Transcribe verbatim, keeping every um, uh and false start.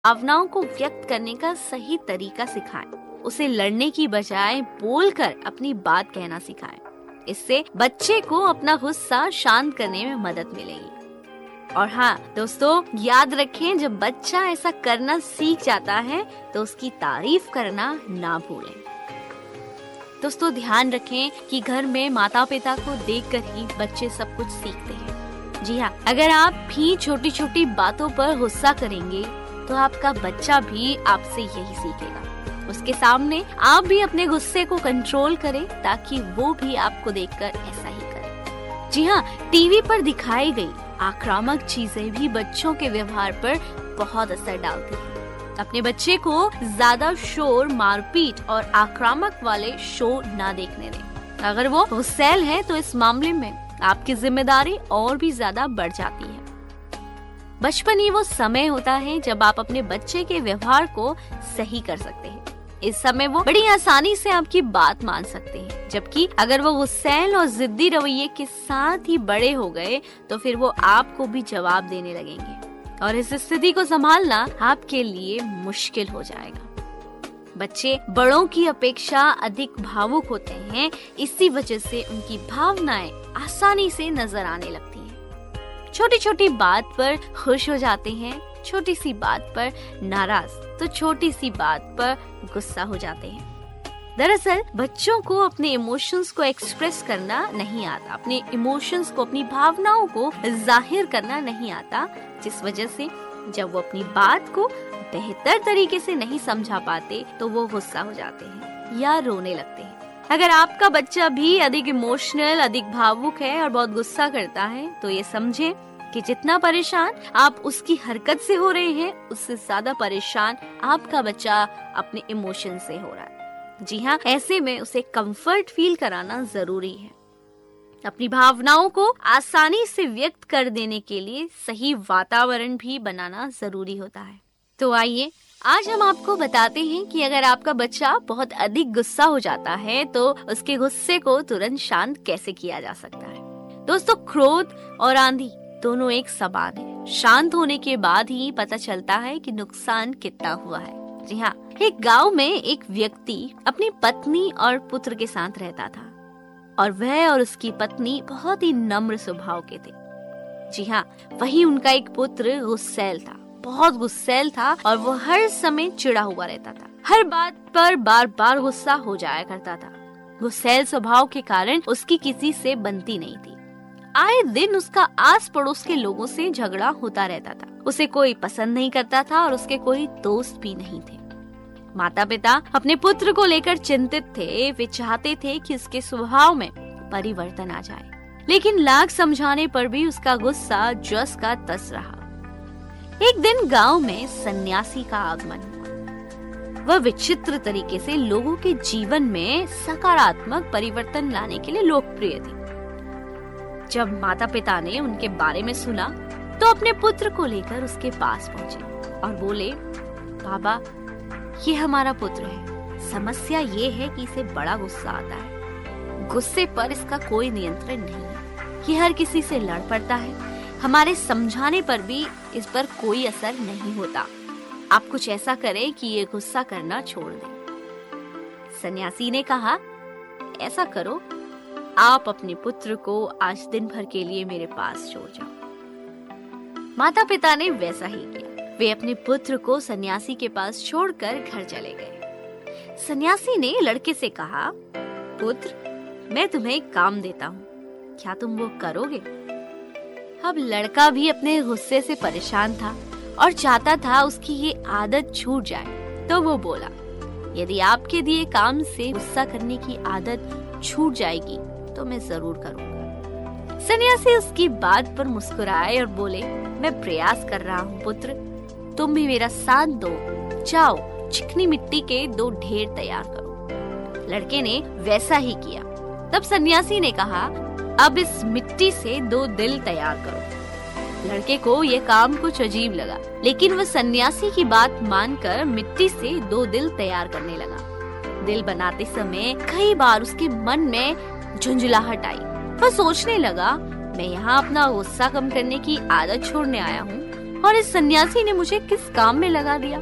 भावनाओं को व्यक्त करने का सही तरीका सिखाएं। उसे लड़ने की बजाय बोलकर अपनी बात कहना सिखाएं। इससे बच्चे को अपना गुस्सा शांत करने में मदद मिलेगी। और हाँ दोस्तों, याद रखें, जब बच्चा ऐसा करना सीख जाता है तो उसकी तारीफ करना ना भूलें। दोस्तों, ध्यान रखें कि घर में माता पिता को देखकर ही बच्चे सब कुछ सीखते हैं। जी हाँ, अगर आप भी छोटी छोटी बातों पर गुस्सा करेंगे तो आपका बच्चा भी आपसे यही सीखेगा। उसके सामने आप भी अपने गुस्से को कंट्रोल करें ताकि वो भी आपको देखकर ऐसा ही करे। जी हाँ, टीवी पर दिखाई गई आक्रामक चीजें भी बच्चों के व्यवहार पर बहुत असर डालती हैं। अपने बच्चे को ज्यादा शोर, मारपीट और आक्रामक वाले शो ना देखने दें। अगर वो गुस्सैल है तो इस मामले में आपकी जिम्मेदारी और भी ज्यादा बढ़ जाती है। बचपन ही वो समय होता है जब आप अपने बच्चे के व्यवहार को सही कर सकते हैं। इस समय वो बड़ी आसानी से आपकी बात मान सकते हैं, जबकि अगर वो गुस्सैल और जिद्दी रवैये के साथ ही बड़े हो गए तो फिर वो आपको भी जवाब देने लगेंगे और इस स्थिति को संभालना आपके लिए मुश्किल हो जाएगा। बच्चे बड़ों की अपेक्षा अधिक भावुक होते हैं, इसी वजह से उनकी भावनाएं आसानी से नजर आने लगती हैं। छोटी छोटी बात पर खुश हो जाते हैं, छोटी सी बात पर नाराज, तो छोटी सी बात पर गुस्सा हो जाते हैं। दरअसल बच्चों को अपने इमोशंस को एक्सप्रेस करना नहीं आता, अपने इमोशंस को, अपनी भावनाओं को जाहिर करना नहीं आता, जिस वजह से जब वो अपनी बात को बेहतर तरीके से नहीं समझा पाते तो वो गुस्सा हो जाते हैं या रोने लगते हैं। अगर आपका बच्चा भी अधिक इमोशनल, अधिक भावुक है और बहुत गुस्सा करता है तो ये समझें कि जितना परेशान आप उसकी हरकत से हो रहे हैं, उससे ज्यादा परेशान आपका बच्चा अपने इमोशन से हो रहा है। जी हाँ, ऐसे में उसे कंफर्ट फील कराना जरूरी है। अपनी भावनाओं को आसानी से व्यक्त कर देने के लिए सही वातावरण भी बनाना जरूरी होता है। तो आइए आज हम आपको बताते हैं कि अगर आपका बच्चा बहुत अधिक गुस्सा हो जाता है तो उसके गुस्से को तुरंत शांत कैसे किया जा सकता है। दोस्तों, क्रोध और आंधी दोनों एक समान है। शांत होने के बाद ही पता चलता है कि नुकसान कितना हुआ है। जी हाँ, एक गांव में एक व्यक्ति अपनी पत्नी और पुत्र के साथ रहता था और वह और उसकी पत्नी बहुत ही नम्र स्वभाव के थे। जी हाँ, वही उनका एक पुत्र गुस्सैल था, बहुत गुस्सैल था और वो हर समय चिढ़ा हुआ रहता था। हर बात पर बार बार गुस्सा हो जाया करता था। गुस्सैल स्वभाव के कारण उसकी किसी से बनती नहीं थी। आए दिन उसका आस पड़ोस के लोगों से झगड़ा होता रहता था। उसे कोई पसंद नहीं करता था और उसके कोई दोस्त भी नहीं थे। माता पिता अपने पुत्र को लेकर चिंतित थे। वे चाहते थे कि उसके स्वभाव में परिवर्तन आ जाए, लेकिन लाख समझाने पर भी उसका गुस्सा जस का तस रहा। एक दिन गांव में सन्यासी का आगमन हुआ। वह विचित्र तरीके से लोगों के जीवन में सकारात्मक परिवर्तन लाने के लिए लोकप्रिय थी। जब माता पिता ने उनके बारे में सुना तो अपने पुत्र को लेकर उसके पास पहुंचे और बोले, बाबा, ये हमारा पुत्र है। समस्या ये है कि इसे बड़ा गुस्सा आता है। गुस्से पर इसका कोई नियंत्रण नहीं है। ये हर किसी से लड़ पड़ता है। हमारे समझाने पर भी इस पर कोई असर नहीं होता। आप कुछ ऐसा करें कि ये गुस्सा करना छोड़ दें। सन्यासी ने कहा, ऐसा करो, आप अपने पुत्र को आज दिन भर के लिए मेरे पास छोड़ जाओ। माता पिता ने वैसा ही किया। वे अपने पुत्र को सन्यासी के पास छोड़कर घर चले गए। सन्यासी ने लड़के से कहा, पुत्र, मैं तुम्हें एक काम देता हूँ, क्या तुम वो करोगे? अब लड़का भी अपने गुस्से से परेशान था और चाहता था उसकी ये आदत छूट जाए, तो वो बोला, यदि आपके दिए काम से गुस्सा करने की आदत छूट जाएगी तो मैं जरूर करूँगा। सन्यासी उसकी बात पर मुस्कुराए और बोले, मैं प्रयास कर रहा हूँ पुत्र, तुम भी मेरा साथ दो। जाओ, चिकनी मिट्टी के दो ढेर तैयार करो। लड़के ने वैसा ही किया। तब सन्यासी ने कहा, अब इस मिट्टी से दो दिल तैयार करो। लड़के को यह काम कुछ अजीब लगा, लेकिन वह सन्यासी की बात मानकर मिट्टी से दो दिल तैयार करने लगा। दिल बनाते समय कई बार उसके मन में झुंझलाहट आई। वह सोचने लगा, मैं यहाँ अपना गुस्सा कम करने की आदत छोड़ने आया हूँ और इस सन्यासी ने मुझे किस काम में लगा दिया।